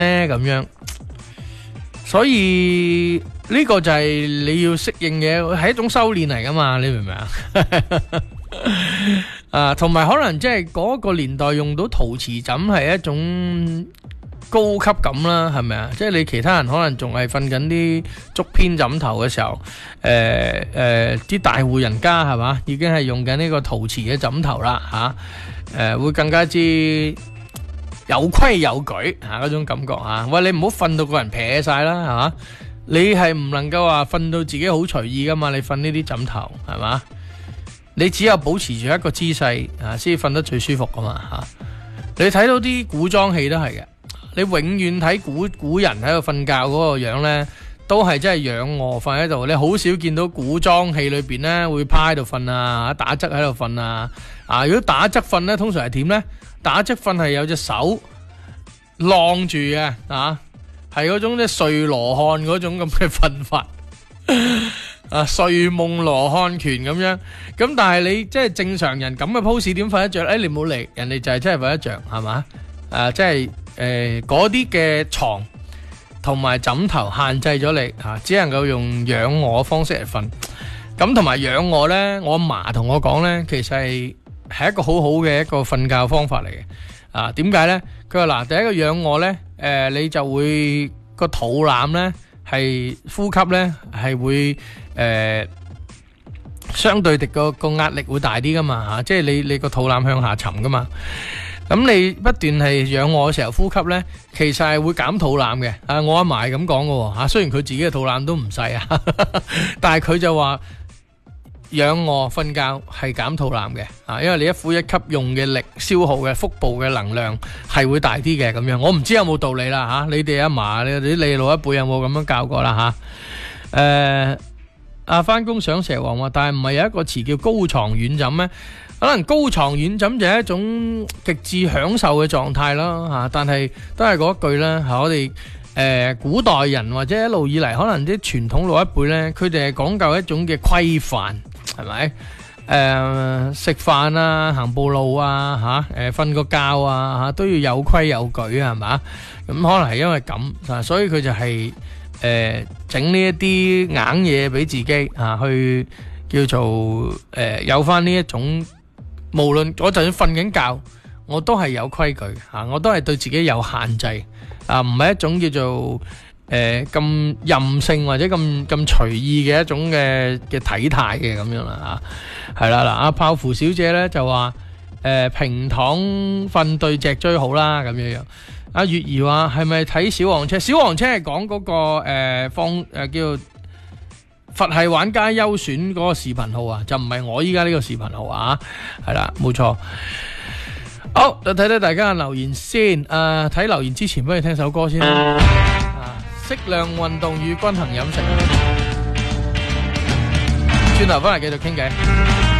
咁樣。所以呢個就係你要適應嘅，係一種修煉嚟噶嘛，你明唔明啊？同埋可能即係嗰個年代用到陶瓷枕係一種高級感啦，係咪啊？即係你其他人可能仲係瞓緊啲竹編枕頭嘅時候，啲大戶人家係嘛，已經係用緊呢個陶瓷嘅枕頭啦，會更加之有規有矩嗰種感覺啊！喂，你唔好瞓到個人撇晒啦，係嘛？你係唔能夠話瞓到自己好隨意噶嘛？你瞓呢啲枕頭係嘛？你只有保持住一個姿勢先瞓得最舒服噶嘛吓！你睇到啲古裝戲都係嘅，你永遠睇古人喺度瞓覺嗰個樣呢，都係真係仰臥瞓喺度。你好少見到古裝戲裏邊呢會趴喺度瞓啊，打側喺度瞓啊！如果打側瞓呢，通常係點呢？打側瞓係有隻手晾住嘅，係嗰種即係睡羅漢嗰種咁嘅瞓法，睡夢羅漢拳咁樣。咁但係你即係正常人咁嘅 pose 點瞓得着？你唔好理，人哋就係真係瞓得着，係嘛？即係嗰啲嘅床同埋枕頭限制咗你只能夠用仰臥方式嚟瞓。咁同埋仰臥呢，我阿嫲同我講呢，其實係一個好好嘅一個瞓覺方法嚟嘅。點解呢？佢話嗱，第一個仰臥呢，你就會個肚腩呢係呼吸呢係會相對地個壓力會大啲噶嘛，即係你個肚腩向下沉噶嘛。咁你不斷係仰臥嘅時候呼吸呢，其實係會減肚腩嘅。我阿嫲係咁講嘅，雖然佢自己嘅肚腩都唔細但係佢就話仰臥瞓覺係減肚腩嘅，因為你一呼一吸用嘅力消耗嘅腹部嘅能量係會大啲嘅咁樣。我唔知有冇道理啦你哋阿嫲你老一輩有冇咁樣教過啦返工上蛇王話，但係唔係有一個詞叫高床軟枕咩？可能高床軟枕就係一種極致享受嘅狀態啦但係都係嗰一句啦我哋古代人或者一路以嚟可能啲傳統老一輩呢，佢哋係講究一種嘅規範，係咪？食飯啊，行步路啊，瞓個覺都要有規有矩係嘛？咁可能係因為咁所以佢就係整呢一啲硬嘢俾自己去叫做有翻呢一種，無論我就算瞓緊覺，我都係有規矩我都係對自己有限制唔係一種叫做咁任性或者咁隨意嘅一種嘅體態嘅咁樣啦係啦嗱，阿泡芙小姐咧就話平躺瞓對脊椎好啦咁樣樣。阿月兒話係咪睇小黃車？小黃車係講嗰個叫佛系玩家優選嗰個視頻號就唔係我依家呢個視頻號係啦，冇錯。好，就睇睇大家嘅留言先。睇留言之前，不如聽首歌先啦。適量運動與均衡飲食。轉頭翻嚟繼續傾偈。